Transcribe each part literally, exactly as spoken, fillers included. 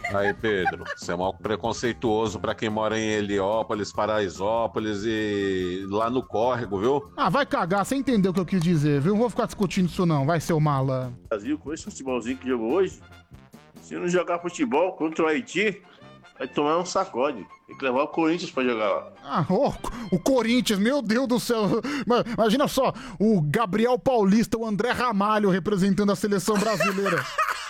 Aí, Pedro, você é mal preconceituoso pra quem mora em Heliópolis, Paraisópolis e lá no Córrego, viu? Ah, vai cagar, você entendeu o que eu quis dizer, viu? Não vou ficar discutindo isso não, vai, seu mala. Brasil, com esse futebolzinho que jogou hoje, se não jogar futebol contra o Haiti, vai tomar um sacode. Tem que levar o Corinthians pra jogar lá. Ah, oh, o Corinthians, meu Deus do céu. Imagina só, o Gabriel Paulista, o André Ramalho representando a seleção brasileira.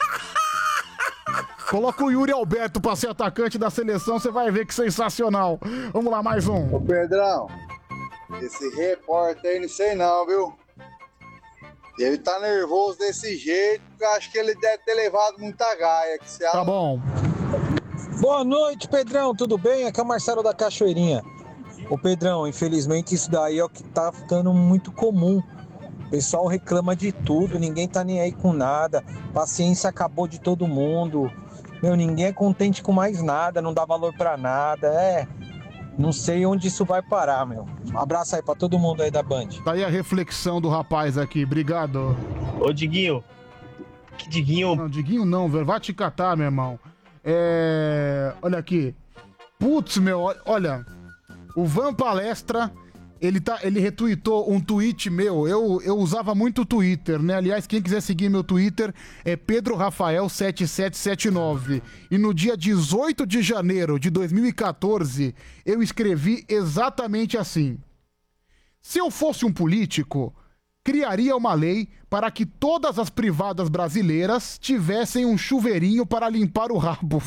Coloca o Yuri Alberto pra ser atacante da seleção, você vai ver que sensacional. Vamos lá, mais um. Ô Pedrão, esse repórter aí não sei não, viu? Ele tá nervoso desse jeito, porque eu acho que ele deve ter levado muita gaia. Que você tá bom. Boa noite, Pedrão, tudo bem? Aqui é o Marcelo da Cachoeirinha. Ô Pedrão, infelizmente isso daí é o que tá ficando muito comum. O pessoal reclama de tudo, ninguém tá nem aí com nada. Paciência acabou de todo mundo. Meu, ninguém é contente com mais nada, não dá valor pra nada. É, não sei onde isso vai parar, meu. Um abraço aí pra todo mundo aí da Band. Tá aí a reflexão do rapaz aqui, obrigado. Ô, Diguinho. Que Diguinho? Não, Diguinho não, velho, vai te catar, meu irmão. É... Olha aqui. Putz, meu, olha. O Van Palestra, ele, tá, ele retweetou um tweet meu. Eu, eu usava muito o Twitter, né? Aliás, quem quiser seguir meu Twitter é Pedro Rafael sete sete sete nove. E no dia dezoito de janeiro de dois mil e quatorze, eu escrevi exatamente assim. Se eu fosse um político, criaria uma lei para que todas as privadas brasileiras tivessem um chuveirinho para limpar o rabo.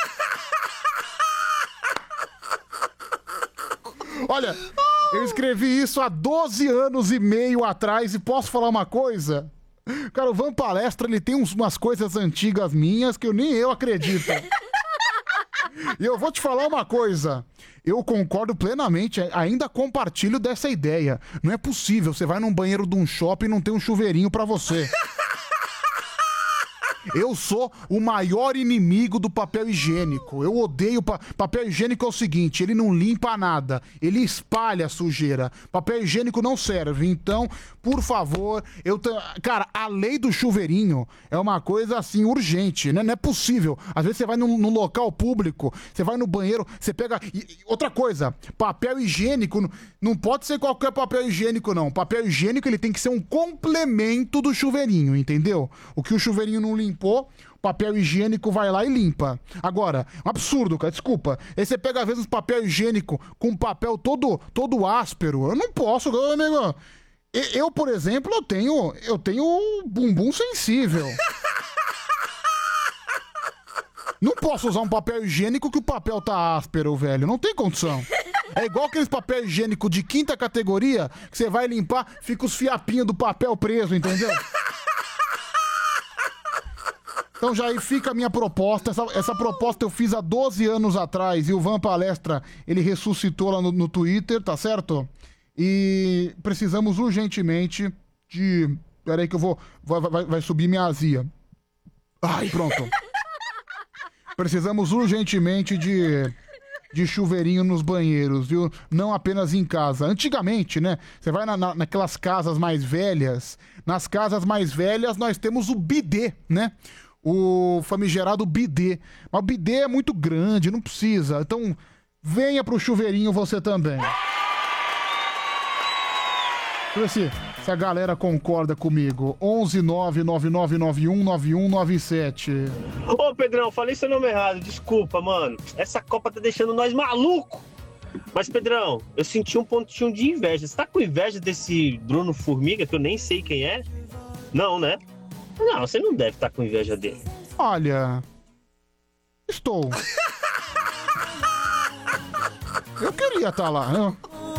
Olha, eu escrevi isso há doze anos e meio atrás e posso falar uma coisa? Cara, o Van Palestra, ele tem uns, umas coisas antigas minhas que eu nem eu acredito. E eu vou te falar uma coisa. Eu concordo plenamente, ainda compartilho dessa ideia. Não é possível, você vai num banheiro de um shopping e não tem um chuveirinho pra você. Eu sou o maior inimigo do papel higiênico. Eu odeio pa- papel higiênico. É o seguinte, ele não limpa nada, ele espalha a sujeira. Papel higiênico não serve. Então, por favor, eu t- cara, a lei do chuveirinho é uma coisa assim urgente, né? Não é possível. Às vezes você vai num, num local público, você vai no banheiro, você pega e, e outra coisa, papel higiênico não, não pode ser qualquer papel higiênico não. Papel higiênico ele tem que ser um complemento do chuveirinho, entendeu? O que o chuveirinho não limpa, papel higiênico vai lá e limpa. Agora, um absurdo, cara, desculpa. Aí você pega às vezes papel higiênico com papel todo, todo áspero. Eu não posso, meu amigo. Eu, eu, por exemplo, eu tenho, eu tenho bumbum sensível. Não posso usar um papel higiênico que o papel tá áspero, velho. Não tem condição. É igual aqueles papel higiênico de quinta categoria que você vai limpar, fica os fiapinhos do papel preso, entendeu? Então já aí fica a minha proposta, essa, essa proposta eu fiz há doze anos atrás e o Van Palestra, ele ressuscitou lá no, no Twitter, tá certo? E precisamos urgentemente de... Peraí que eu vou... Vai, vai, vai subir minha azia. Ai, pronto. Precisamos urgentemente de... de chuveirinho nos banheiros, viu? Não apenas em casa. Antigamente, né? Você vai na, na, naquelas casas mais velhas. Nas casas mais velhas nós temos o bidê, né? O famigerado bidê. Mas o bidê é muito grande, não precisa. Então, venha pro chuveirinho você também. Deixa eu ver se, se a galera concorda comigo. onze nove nove nove nove um nove um nove sete. Ô, Pedrão, falei seu nome errado. Desculpa, mano. Essa Copa tá deixando nós maluco. Mas, Pedrão, eu senti um pontinho de inveja. Você tá com inveja desse Bruno Formiga, que eu nem sei quem é? Não, né? Não, você não deve estar com inveja dele. Olha... Estou. Eu queria estar lá, né?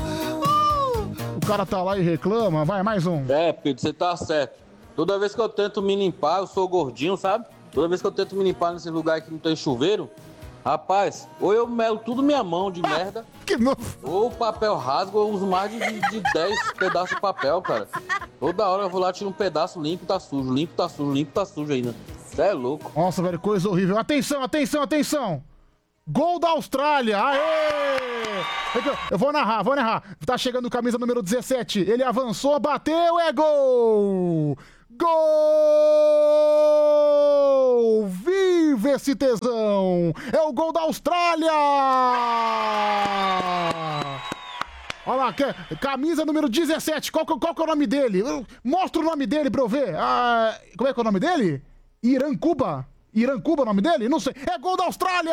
O cara tá lá e reclama. Vai, mais um. É, Pedro, você tá certo. Toda vez que eu tento me limpar, eu sou gordinho, sabe? Toda vez que eu tento me limpar nesse lugar que não tem chuveiro, rapaz, ou eu melo tudo minha mão de merda, que novo. Ou o papel rasga, ou eu uso mais de, de dez pedaços de papel, cara. Toda hora eu vou lá, tiro um pedaço, limpo, tá sujo, limpo, tá sujo, limpo, tá sujo ainda. Você é louco. Nossa, velho, coisa horrível. Atenção, atenção, atenção! Gol da Austrália! Aê! Eu vou narrar, vou narrar. Tá chegando camisa número dezessete. Ele avançou, bateu, é gol! Gol! Vive esse tesão! É o gol da Austrália! Olha lá, camisa número dezessete. Qual, qual que é o nome dele? Mostra o nome dele pra eu ver. Ah, como é que é o nome dele? Irancuba? Irancuba é o nome dele? Não sei. É gol da Austrália!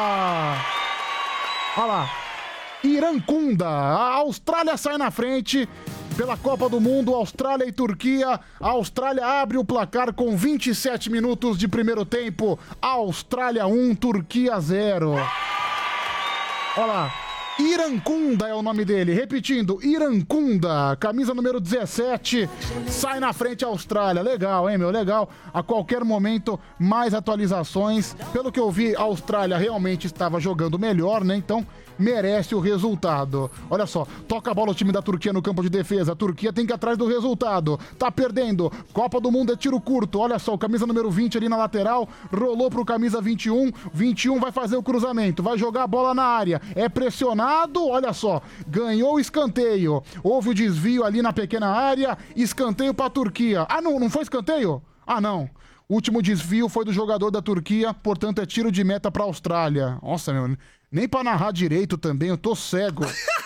Olha lá. Irancunda. A Austrália sai na frente pela Copa do Mundo. Austrália e Turquia. A Austrália abre o placar com vinte e sete minutos de primeiro tempo. Austrália um, Turquia zero. Olha lá. Irancunda é o nome dele. Repetindo, Irancunda, camisa número dezessete, sai na frente a Austrália. Legal, hein, meu? Legal. A qualquer momento, mais atualizações. Pelo que eu vi, a Austrália realmente estava jogando melhor, né? Então, merece o resultado. Olha só, toca a bola o time da Turquia no campo de defesa. A Turquia tem que ir atrás do resultado. Tá perdendo. Copa do Mundo é tiro curto. Olha só, o camisa número vinte ali na lateral, rolou pro camisa vinte e um. vinte e um vai fazer o cruzamento, vai jogar a bola na área. É pressionado. Olha só, ganhou o escanteio. Houve o desvio ali na pequena área. Escanteio pra Turquia. Ah, não, não foi escanteio? Ah, não. O último desvio foi do jogador da Turquia, portanto é tiro de meta pra Austrália. Nossa, meu, nem pra narrar direito também, eu tô cego.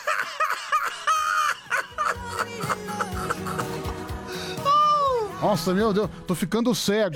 Nossa, meu Deus, tô ficando cego.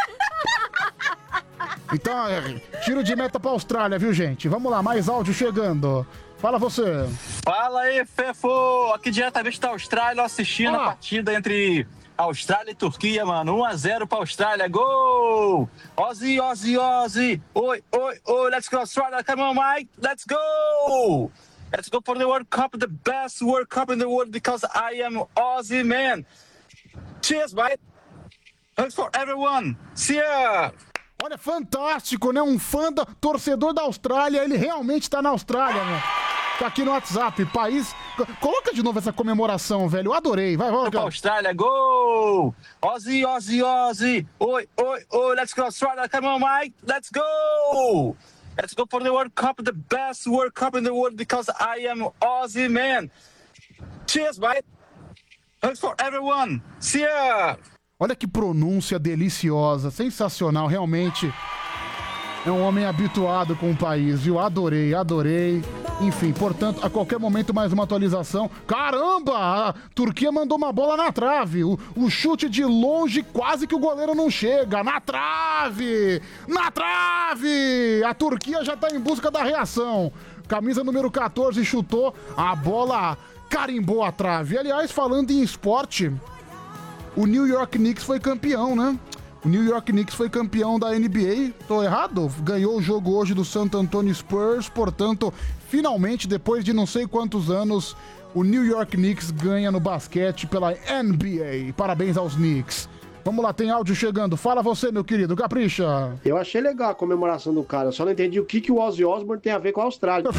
Então, é, tiro de meta pra Austrália, viu, gente? Vamos lá, mais áudio chegando. Fala você. Fala aí, Fefo. Aqui diretamente da Austrália, assistindo ah. a partida entre Austrália e Turquia, mano. um a zero pra Austrália. Gol! Ozzy, Ozzy, Ozzy. Oi, oi, oi. Let's go, Australia. Come on, Mike. Let's go! Let's go for the World Cup, the best World Cup in the world, because I am Ozzy, man. Cheers, mate. Thanks for everyone. See ya! Olha, fantástico, né? Um fã, da, torcedor da Austrália, ele realmente tá na Austrália, né? Tá aqui no WhatsApp, país... Coloca de novo essa comemoração, velho, eu adorei. Vai, vai, vai. Austrália, gol! Ozzy, Ozzy, Ozzy. Oi, oi, oi, let's go Australia, come on, Mike, let's go! Let's go for the World Cup, the best World Cup in the world, because I am Ozzy, man. Cheers, mate. Thanks for everyone. See ya! Olha que pronúncia deliciosa, sensacional, realmente é um homem habituado com o país, viu? Adorei, adorei. Enfim, portanto, a qualquer momento mais uma atualização. Caramba, a Turquia mandou uma bola na trave, o, o chute de longe quase que o goleiro não chega, na trave, na trave! A Turquia já tá em busca da reação. Camisa número quatorze chutou, a bola carimbou a trave. Aliás, falando em esporte... O New York Knicks foi campeão, né? O New York Knicks foi campeão da N B A. Tô errado? Ganhou o jogo hoje do San Antonio Spurs. Portanto, finalmente, depois de não sei quantos anos, o New York Knicks ganha no basquete pela N B A. Parabéns aos Knicks. Vamos lá, tem áudio chegando. Fala você, meu querido, capricha. Eu achei legal a comemoração do cara. Eu só não entendi o que, que o Ozzy Osbourne tem a ver com a Austrália.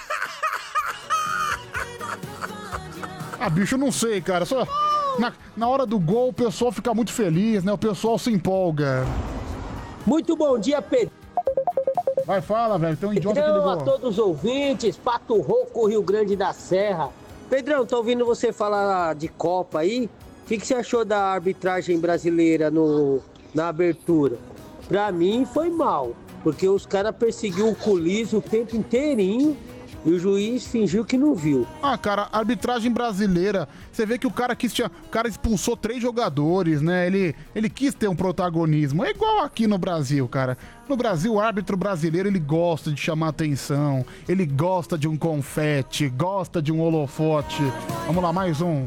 Ah, bicho, não sei, cara. Só... Na, na hora do gol, o pessoal fica muito feliz, né? O pessoal se empolga. Muito bom dia, Pedro. Vai, fala, velho. Tem um idiota que ligou. A todos os ouvintes, Pato Rouco, Rio Grande da Serra. Pedrão, tô ouvindo você falar de Copa aí. O que, que você achou da arbitragem brasileira no, na abertura? Pra mim, foi mal. Porque os caras perseguiu o Culiz o tempo inteirinho. E o juiz fingiu que não viu. Ah, cara, a arbitragem brasileira, você vê que o cara quis, o cara expulsou três jogadores, né? Ele, ele quis ter um protagonismo. É igual aqui no Brasil, cara. No Brasil, o árbitro brasileiro, ele gosta de chamar atenção, ele gosta de um confete, gosta de um holofote. Vamos lá, mais um.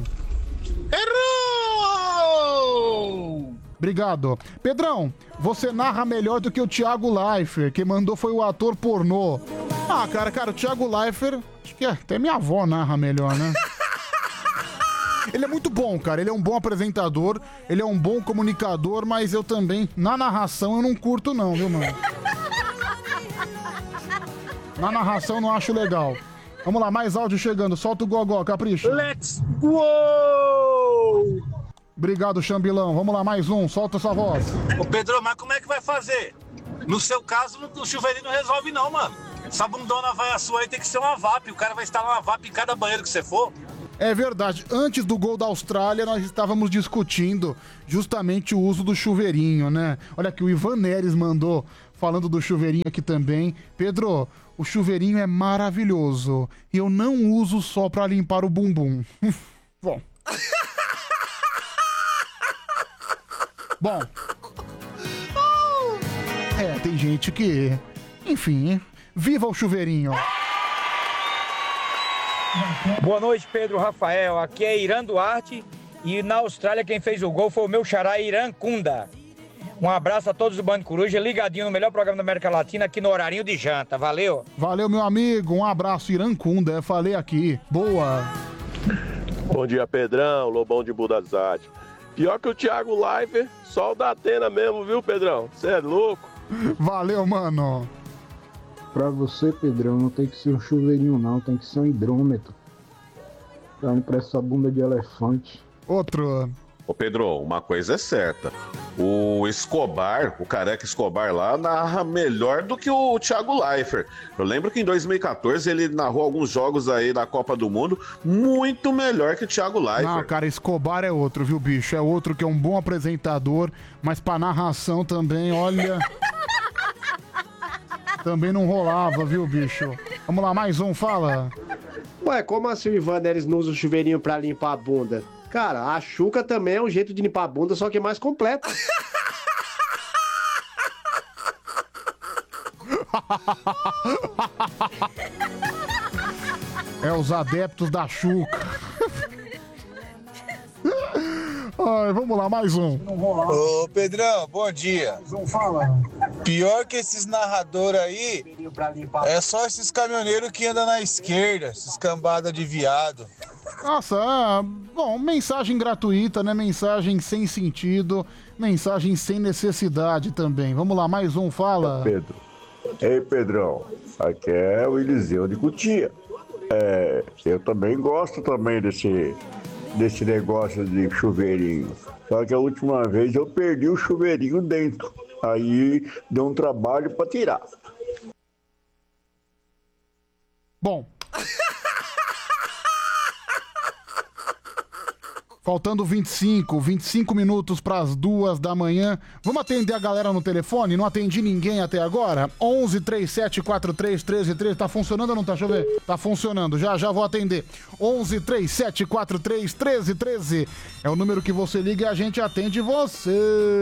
Errou! Obrigado. Pedrão, você narra melhor do que o Thiago Leifert. Quem mandou foi o ator pornô. Ah, cara, cara, o Thiago Leifert, acho que é, até minha avó narra melhor, né? Ele é muito bom, cara, ele é um bom apresentador, ele é um bom comunicador, mas eu também, na narração, eu não curto não, viu, mano? Na narração eu não acho legal. Vamos lá, mais áudio chegando, solta o gogó, capricha. Let's go! Obrigado, Chambilão. Vamos lá, mais um, solta essa voz. Ô, Pedro, mas como é que vai fazer? No seu caso, o chuveirinho não resolve não, mano. Essa bundona vai a sua aí tem que ser uma V A P. O cara vai instalar uma V A P em cada banheiro que você for. É verdade. Antes do gol da Austrália, nós estávamos discutindo justamente o uso do chuveirinho, né? Olha aqui, o Ivan Neres mandou falando do chuveirinho aqui também. Pedro, o chuveirinho é maravilhoso. E eu não uso só pra limpar o bumbum. Bom. Bom. É, tem gente que... Enfim, viva o chuveirinho. Boa noite, Pedro Rafael. Aqui é Irã Duarte e na Austrália quem fez o gol foi o meu xará Irã Kunda. Um abraço a todos do Band Coruja, ligadinho no melhor programa da América Latina aqui no horarinho de janta. Valeu. Valeu, meu amigo. Um abraço, Irã Kunda. Eu falei aqui. Boa. Bom dia, Pedrão, Lobão de Budazade. Pior que o Thiago Leifert, só o da Atena mesmo, viu, Pedrão? Você é louco. Valeu, mano. Pra você, Pedrão, não tem que ser um chuveirinho não, tem que ser um hidrômetro. Pra não prestar bunda de elefante. Outro. Ô Pedro, uma coisa é certa. O Escobar, o careca Escobar lá, narra melhor do que o Thiago Leifert. Eu lembro que em dois mil e quatorze ele narrou alguns jogos aí da Copa do Mundo muito melhor que o Thiago Leifert. Não, cara, Escobar é outro, viu, bicho? É outro que é um bom apresentador, mas pra narração também, olha... Também não rolava, viu, bicho? Vamos lá, mais um, fala. Ué, como assim o Ivan Neres não usa o chuveirinho pra limpar a bunda? Cara, a Xuca também é um jeito de limpar a bunda, só que é mais completo. É os adeptos da Xuca. Ai, vamos lá, mais um. Ô, Pedrão, bom dia. Pior que esses narradores aí, é só esses caminhoneiros que andam na esquerda, esses cambada de viado. Nossa, ah, bom, mensagem gratuita, né? Mensagem sem sentido, mensagem sem necessidade também. Vamos lá, mais um, fala. Pedro. Ei, Pedrão, aqui é o Eliseu de Cutia. É, eu também gosto também desse... desse negócio de chuveirinho. Só que a última vez eu perdi o chuveirinho dentro. Aí deu um trabalho pra tirar. Bom. Faltando vinte e cinco, vinte e cinco minutos para as duas da manhã. Vamos atender a galera no telefone? Não atendi ninguém até agora? onze, trinta e sete, quarenta e três, treze, treze. Tá funcionando ou não tá? Deixa eu ver. Tá funcionando. Já, já vou atender. onze, trinta e sete, quarenta e três, treze, treze. É o número que você liga e a gente atende você.